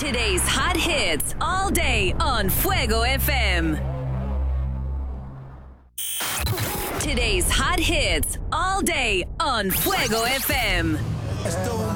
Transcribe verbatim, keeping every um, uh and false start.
Today's hot hits all day on Fuego F M. Today's hot hits all day on Fuego F M. Esto